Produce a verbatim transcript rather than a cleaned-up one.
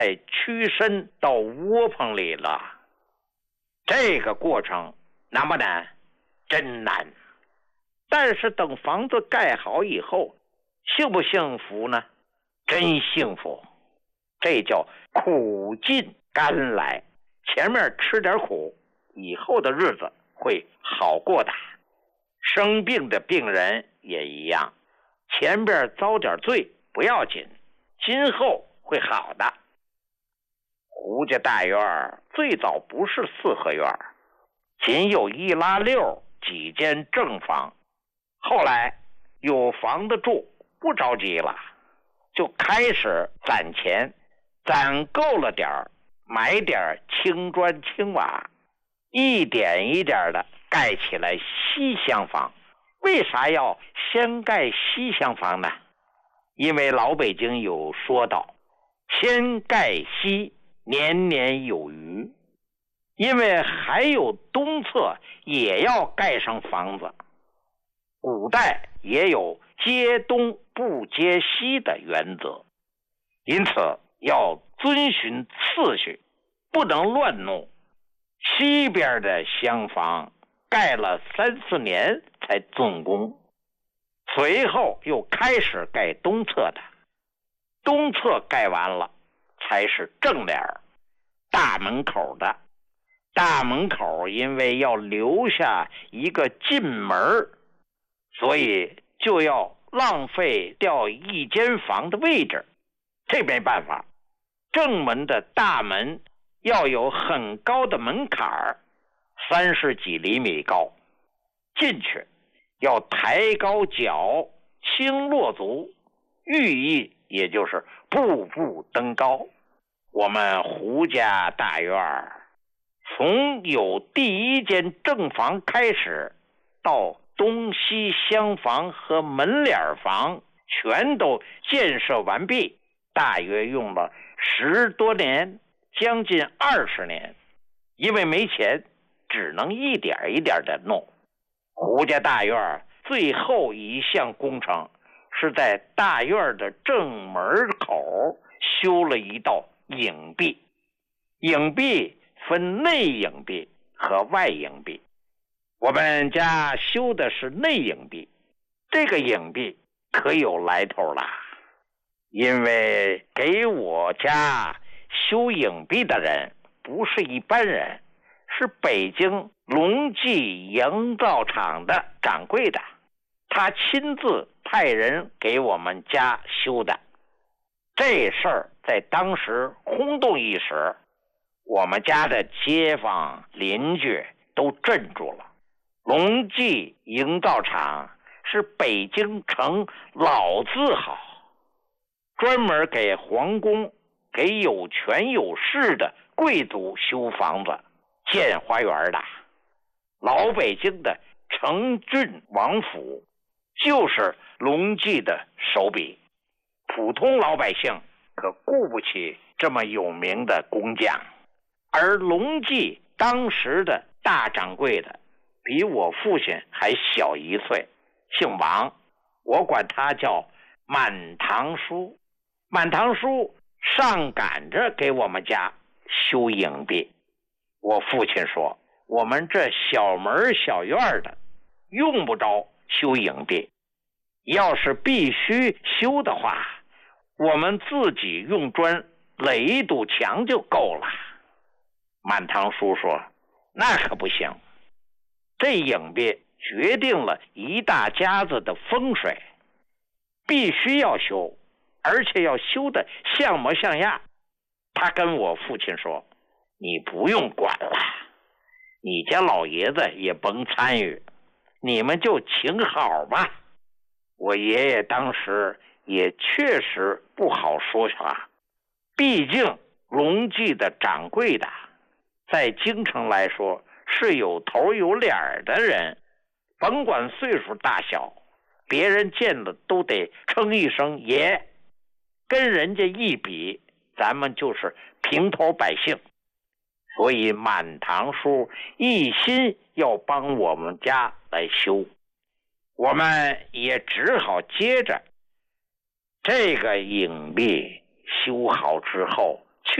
才屈身到窝棚里了。这个过程难不难？真难。但是等房子盖好以后，幸不幸福呢？真幸福。这叫苦尽甘来，前面吃点苦，以后的日子会好过的。生病的病人也一样，前边遭点罪不要紧，今后会好的。胡家大院最早不是四合院，仅有一拉六几间正房，后来有房子住，不着急了，就开始攒钱，攒够了点儿，买点青砖青瓦，一点一点的盖起来西厢房。为啥要先盖西厢房呢？因为老北京有说道，先盖西，年年有余。因为还有东侧也要盖上房子，古代也有接东不接西的原则，因此要遵循次序，不能乱弄。西边的厢房盖了三四年才竣工，随后又开始盖东侧的，东侧盖完了才是正脸大门口的。大门口因为要留下一个进门，所以就要浪费掉一间房的位置，这没办法。正门的大门要有很高的门槛，三十几厘米高，进去要抬高脚，轻落足，寓意也就是步步登高。我们胡家大院从有第一间正房开始，到东西厢房和门脸房全都建设完毕，大约用了十多年，将近二十年。因为没钱，只能一点一点的弄。胡家大院最后一项工程是在大院的正门口修了一道影壁。影壁分内影壁和外影壁，我们家修的是内影壁。这个影壁可有来头了，因为给我家修影壁的人不是一般人，是北京隆记营造厂的掌柜的，他亲自派人给我们家修的。这事儿在当时轰动一时，我们家的街坊邻居都镇住了。隆记营造厂是北京城老字号，专门给皇宫、给有权有势的贵族修房子、建花园的。老北京的承郡王府就是隆记的手笔，普通老百姓可顾不起这么有名的工匠。而隆记当时的大掌柜的比我父亲还小一岁，姓王，我管他叫满堂叔。满堂叔上赶着给我们家修影壁。我父亲说，我们这小门小院的用不着修影壁，要是必须修的话，我们自己用砖垒一堵墙就够了。满堂叔说，那可不行，这影壁决定了一大家子的风水，必须要修，而且要修的像模像样。他跟我父亲说，你不用管了，你家老爷子也甭参与，你们就请好吧。我爷爷当时也确实不好说啥，毕竟隆记的掌柜的在京城来说是有头有脸的人，甭管岁数大小，别人见了都得称一声爷，跟人家一比，咱们就是平头百姓。所以满堂叔一心要帮我们家来修，我们也只好接着。这个影壁修好之后，